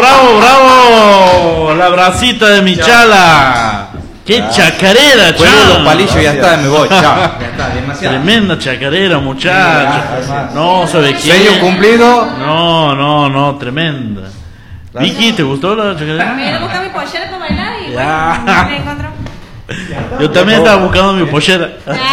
bravo, bravo! La bracita de mi chala. ¡Qué chacarera, Cuelgo los chao! palillos y ya está, me voy. Chao. Ya está, demasiado. Tremenda chacarera, muchachos. No, ¿sabe qué? Sello cumplido. No, tremenda. Vicky, ¿te gustó la chacarera? Me iba a buscar mi pollera para bailar y Ya. bueno, me encontró. Yo también estaba buscando mi pollera.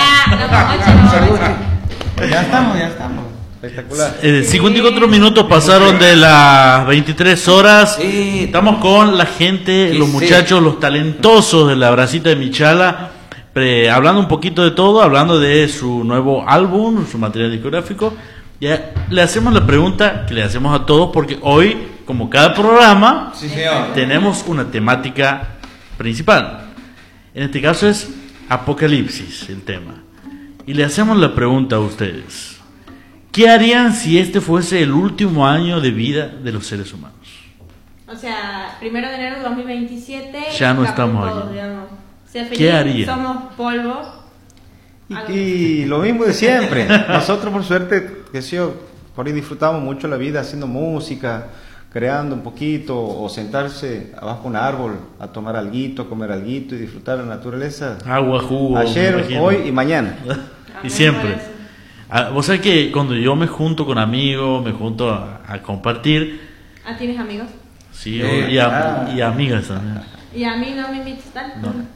Ya estamos. Espectacular. 54 minutos pasaron de las 23 horas. Sí. Estamos con la gente, Sí, los sí. muchachos, los talentosos de la Bracita de Michala, hablando un poquito de todo, hablando de su nuevo álbum, su material discográfico. Ya le hacemos la pregunta que le hacemos a todos, porque hoy, como cada programa, Sí, señor. tenemos una temática principal. En este caso es Apocalipsis, el tema. Y le hacemos la pregunta a ustedes. ¿Qué harían si este fuese el último año de vida de los seres humanos? O sea, 1 de enero de 2027. Ya no estamos todos, ahí. digamos. Sé feliz, ¿Qué haría? Somos polvo. Y lo mismo de siempre. Nosotros, por suerte, que sí, por ahí disfrutamos mucho la vida haciendo música, creando un poquito, o sentarse abajo de un árbol a tomar alguito, comer alguito y disfrutar la naturaleza. Agua, jugo. Ayer, me imagino. hoy y mañana. Y siempre. Vos sabés que cuando yo me junto con amigos, me junto a compartir, ¿Tienes amigos? sí, Sí. y amigas también. Y a mí no me invitas tal. No.